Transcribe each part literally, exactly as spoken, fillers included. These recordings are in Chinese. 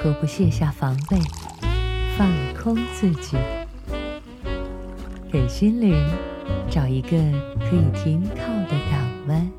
何不卸下防备，放空自己，给心灵找一个可以停靠的港湾。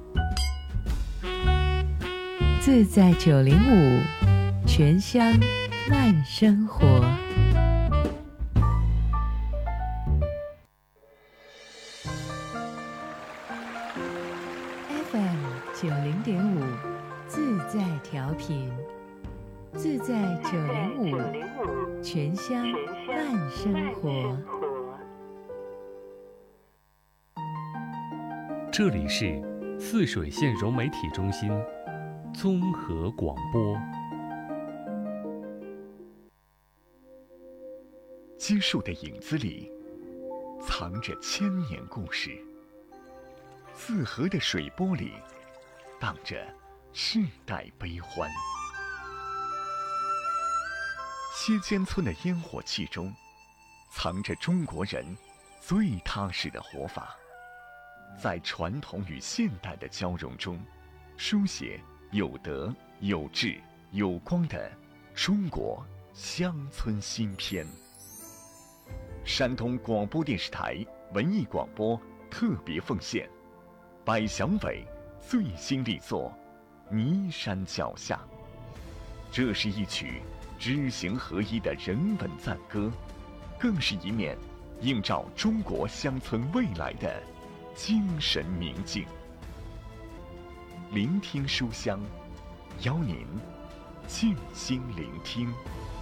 自在九零五，全乡慢生活。F M 九零点五，自在调频。自在九零五，全乡慢生活。 这里是泗水县融媒体中心综合广播。 基树的影子里藏着千年故事，泗河的水波里荡着世代悲欢。歇间村的烟火气中，藏着中国人最踏实的活法，在传统与现代的交融中，书写有德、有志、有光的中国乡村新篇。山东广播电视台文艺广播特别奉献百祥伟最新力作《泥山脚下》。这是一曲知行合一的人文赞歌，更是一面映照中国乡村未来的精神明镜。聆听书香，邀您静心聆听。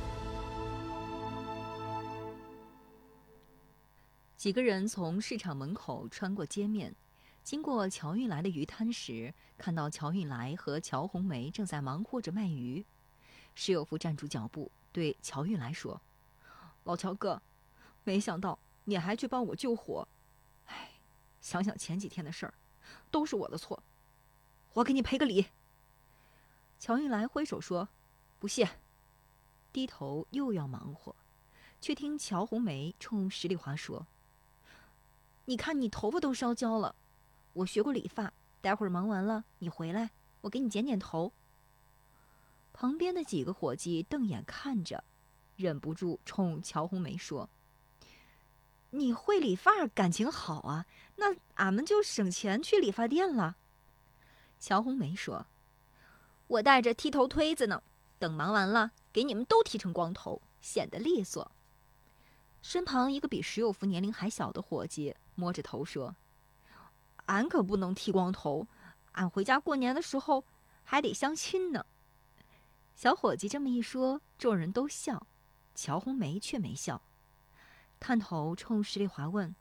几个人从市场门口穿过街面，经过乔运来的鱼摊时，看到乔运来和乔红梅正在忙活着卖鱼。石有福站住脚步，对乔运来说：“老乔哥，没想到你还去帮我救火。哎，想想前几天的事儿，都是我的错，我给你赔个礼。”乔运来挥手说：“不谢。”低头又要忙活，却听乔红梅冲石丽华说：“你看你头发都烧焦了，我学过理发，待会儿忙完了你回来，我给你剪剪头。”旁边的几个伙计瞪眼看着，忍不住冲乔红梅说：“你会理发感情好啊，那俺们就省钱去理发店了。”乔红梅说：“我带着剃头推子呢，等忙完了给你们都剃成光头，显得利索。”身旁一个比石有福年龄还小的伙计摸着头说：“俺可不能剃光头，俺回家过年的时候还得相亲呢。”小伙计这么一说，众人都笑，乔红梅却没笑，探头冲石丽华问：“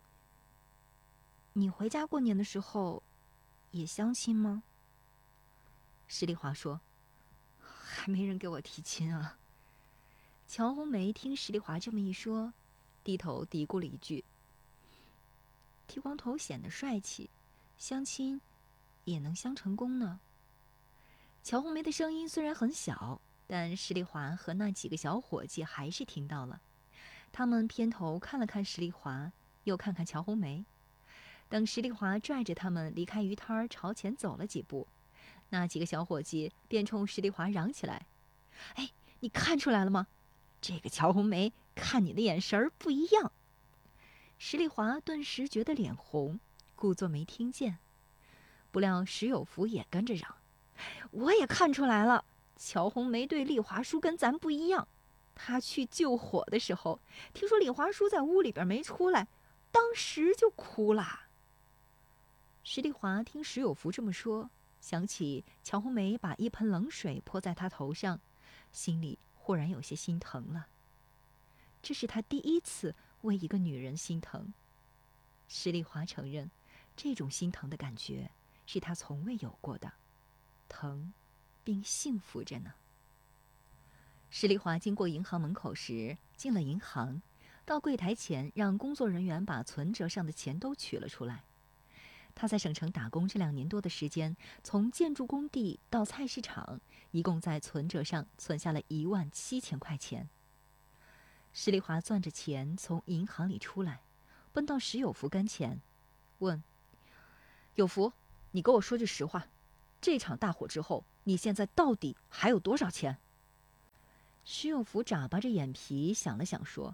你回家过年的时候也相亲吗？”石丽华说：“还没人给我提亲啊。”乔红梅听石丽华这么一说，低头嘀咕了一句：“剃光头显得帅气，相亲也能相成功呢。”乔红梅的声音虽然很小，但石丽华和那几个小伙计还是听到了。他们偏头看了看石丽华，又看看乔红梅。等石丽华拽着他们离开鱼摊儿朝前走了几步，那几个小伙计便冲石丽华嚷起来：“哎，你看出来了吗？这个乔红梅看你的眼神儿不一样。”石丽华顿时觉得脸红，故作没听见。不料石有福也跟着嚷：“我也看出来了，乔红梅对丽华叔跟咱不一样。她去救火的时候，听说丽华叔在屋里边没出来，当时就哭了。”石丽华听石有福这么说，想起乔红梅把一盆冷水泼在她头上，心里忽然有些心疼了。这是她第一次为一个女人心疼。石丽华承认，这种心疼的感觉是她从未有过的，疼并幸福着呢。石丽华经过银行门口时，进了银行，到柜台前让工作人员把存折上的钱都取了出来。她在省城打工这两年多的时间，从建筑工地到菜市场，一共在存折上存下了一万七千块钱。石丽华攥着钱从银行里出来，奔到石有福跟前，问：“有福，你给我说句实话，这场大火之后，你现在到底还有多少钱？” 石有福眨巴着眼皮想了想说：“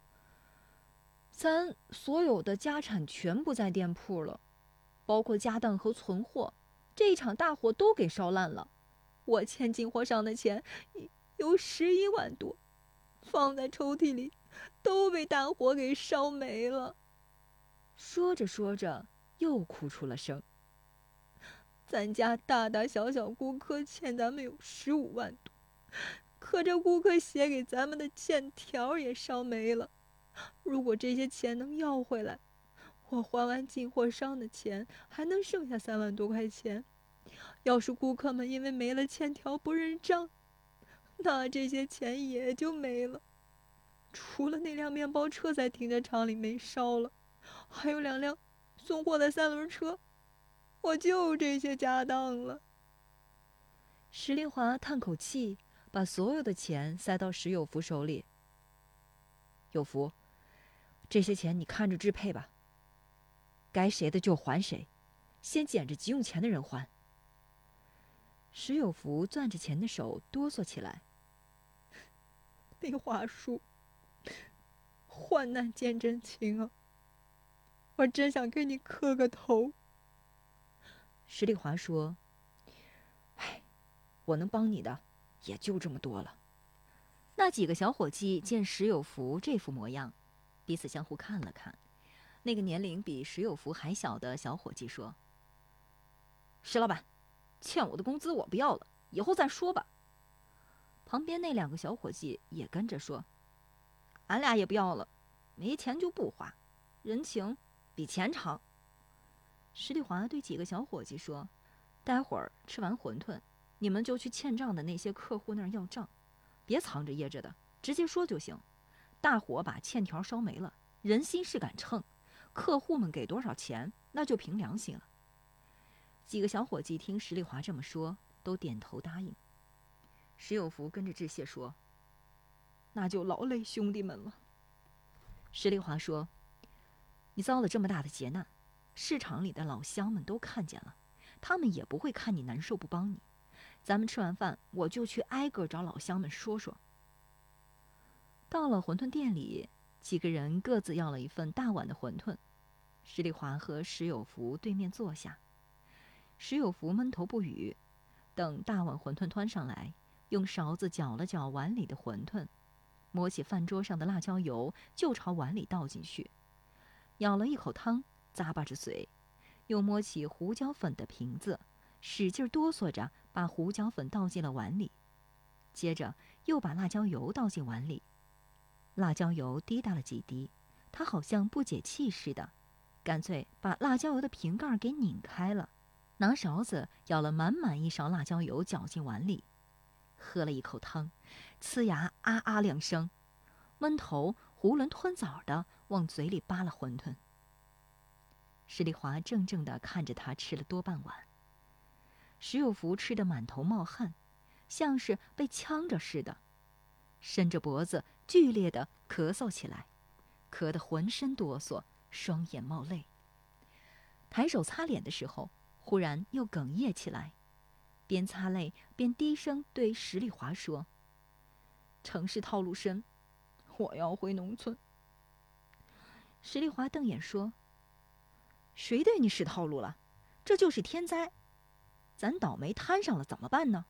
咱所有的家产全部在店铺了，包括家当和存货，这一场大火都给烧烂了。我欠进货商的钱有十一万多，放在抽屉里都被大火给烧没了。”说着说着又哭出了声。咱家大大小小顾客欠咱们有十五万多，可这顾客写给咱们的欠条也烧没了。如果这些钱能要回来，我还完进货商的钱，还能剩下三万多块钱。要是顾客们因为没了欠条不认账，那这些钱也就没了。除了那辆面包车在停车场里没烧了，还有两辆送货的三轮车，我就这些家当了。石丽华叹口气，把所有的钱塞到石有福手里。有福，这些钱你看着支配吧，该谁的就还谁，先捡着急用钱的人还。石有福攥着钱的手哆嗦起来。那话术，患难见真情啊！我真想给你磕个头。石丽华说：“哎，我能帮你的也就这么多了。”那几个小伙计见石有福这副模样，彼此相互看了看。那个年龄比石有福还小的小伙计说：“石老板，欠我的工资我不要了，以后再说吧。”旁边那两个小伙计也跟着说：“俺俩也不要了，没钱就不花，人情比钱长。”石丽华对几个小伙计说：“待会儿吃完馄饨，你们就去欠账的那些客户那儿要账，别藏着掖着的，直接说就行。大火把欠条烧没了，人心是杆秤，客户们给多少钱，那就凭良心了。”几个小伙计听石丽华这么说，都点头答应。石有福跟着致谢说：“那就劳累兄弟们了。”石丽华说：“你遭了这么大的劫难，市场里的老乡们都看见了，他们也不会看你难受不帮你。咱们吃完饭，我就去挨个找老乡们说说。”到了馄饨店里，几个人各自要了一份大碗的馄饨。石丽华和石有福对面坐下。石有福闷头不语，等大碗馄饨端上来，用勺子搅了搅碗里的馄饨，摸起饭桌上的辣椒油就朝碗里倒进去，舀了一口汤，咂巴着嘴，又摸起胡椒粉的瓶子，使劲哆嗦着把胡椒粉倒进了碗里，接着又把辣椒油倒进碗里。辣椒油滴答了几滴，他好像不解气似的，干脆把辣椒油的瓶盖给拧开了，拿勺子舀了满满一勺辣椒油搅进碗里，喝了一口汤，呲牙啊啊两声，闷头囫囵吞枣的往嘴里扒了馄饨。石丽华怔怔地看着他吃了多半碗。石有福吃得满头冒汗，像是被呛着似的，伸着脖子剧烈地咳嗽起来，咳得浑身哆嗦，双眼冒泪。抬手擦脸的时候，忽然又哽咽起来，边擦泪边低声对石丽华说：“城市套路深，我要回农村。”石丽华瞪眼说：“谁对你使套路了？这就是天灾，咱倒霉摊上了怎么办呢？”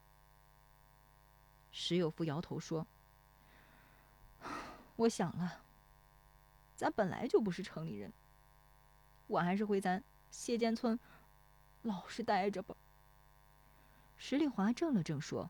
石有福摇头说：“我想了，咱本来就不是城里人，我还是回咱谢间村老实待着吧。”石丽华怔了怔说：“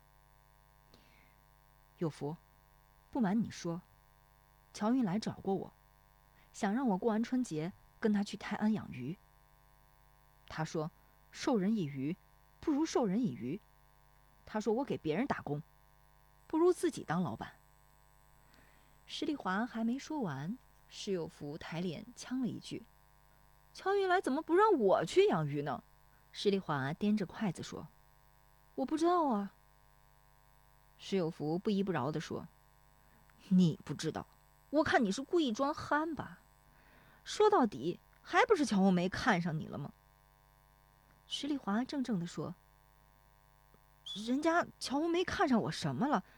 有福，不瞒你说，乔云来找过我，想让我过完春节跟他去泰安养鱼。他说授人以鱼不如授人以渔，他说我给别人打工不如自己当老板。”石丽华还没说完，石有福抬脸呛了一句：“乔云来怎么不让我去养鱼呢？”石丽华掂着筷子说：“我不知道啊。”石有福不依不饶地说：“你不知道，我看你是故意装憨吧？说到底，还不是乔红梅看上你了吗？”石丽华怔怔地说：“人家乔红梅看上我什么了？